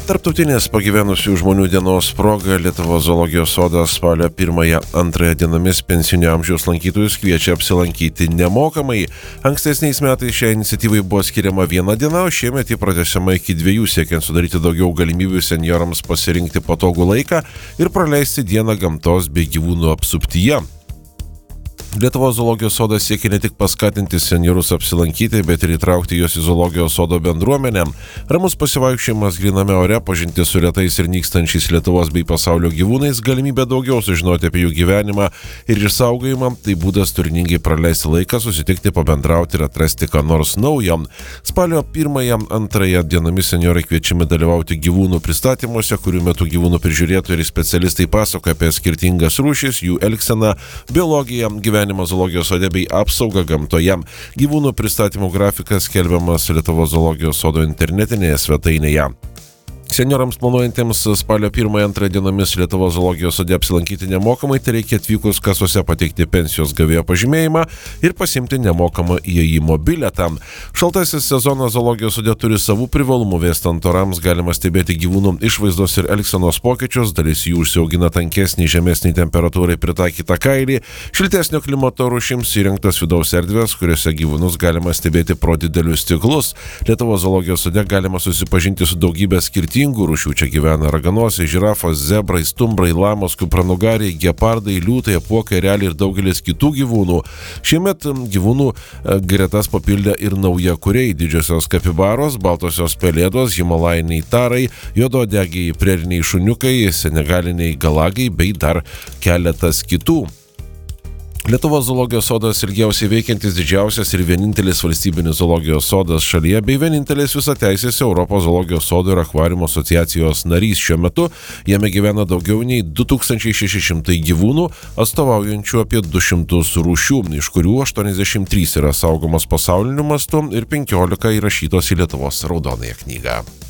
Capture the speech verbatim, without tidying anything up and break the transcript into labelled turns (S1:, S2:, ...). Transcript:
S1: Tarptautinės pagyvenusių žmonių dienos proga Lietuvos zoologijos sodas spalio pirmąją antrąją dienomis pensinio amžiaus lankytojus kviečia apsilankyti nemokamai. Ankstesniais metais šiai iniciatyvai buvo skiriama viena diena, o šiemet ji pratęsiama iki dviejų, siekiant sudaryti daugiau galimybių senjorams pasirinkti patogų laiką ir praleisti dieną gamtos bei gyvūnų apsuptyje. Lietuvos zoologijos sodas siekia ne tik paskatinti senjorus apsilankyti, bet ir įtraukti juos į zoologijos sodo bendruomenę. Ramus pasivaikščiojimas gryname ore, pažintis su retais ir nykstančiais Lietuvos bei pasaulio gyvūnais, galimybė daugiau sužinoti apie jų gyvenimą ir išsaugojimą, tai būdas turiningai praleisti laiką, susitikti, pabendrauti ir atrasti ką nors naujo. Spalio pirmąją antrąją dienomis senjorai kviečiami dalyvauti gyvūnų pristatymuose, kurių metu gyvūnų prižiūrėtojai ir specialistai pasakoja apie skirtingas rūšis, jų elgseną, biologiją, gyvenimą. Gyvenimą zoologijos sode bei apsaugą gamtoje. Gyvūnų pristatymų grafikas skelbiamas Lietuvos zoologijos sodo internetinėje svetainėje. Senjorams planuojantiems spalio pirmąją antrąją dienomis Lietuvos zoologijos sode apsilankyti nemokamai, tai reikia atvykus kasose pateikti pensijos gavėjo pažymėjimą ir pasimti nemokamą įėjimo bilietą. Šaltasis sezonas zoologijos sode turi savų privalumų, vėstant orams galima stebėti gyvūnų išvaizdos ir elgsenos pokyčius, dalis jų užsiaugina tankesnį, žemesnį temperatūrai pritaikytą kailį, šiltesnio klimato rūšims įrengtas vidaus erdvės, kuriuose gyvūnus galima stebėti pro didelius stiklus. Lietuvos zoologijos sode galima susipažinti su daugybė skirtingų rūšių. Čia gyvena raganosiai, žirafos, zebrai, stumbrai, lamos, kupranugariai, gepardai, liūtai, apuokai, ereliai ir daugelis kitų gyvūnų. Šiemet gyvūnų gretas papildė ir naujakuriai, didžiosios kapibaros, baltosios pelėdos, himalajiniai tarai, juodaodegiai preriniai šuniukai, senegaliniai galagai bei dar keletas kitų. Lietuvos zoologijos sodas ilgiausiai veikiantis, didžiausias ir vienintelis valstybinis zoologijos sodas šalyje bei vienintelis visateisės Europos zoologijos sodo ir akvariumo asociacijos narys. Šiuo metu jame gyvena daugiau nei du tūkstančiai šeši šimtai gyvūnų, atstovaujančių apie du šimtus rūšių, iš kurių aštuoniasdešimt trys yra saugomos pasauliniu mastu ir penkiolika įrašytos į Lietuvos raudonąją knygą.